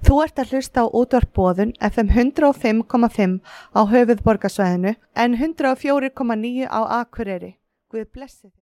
Þú ert að hlusta á útvarp Boðun FM 105,5 á höfuðborgarsvæðinu en 104,9 á Akureyri. Guð blessi þig.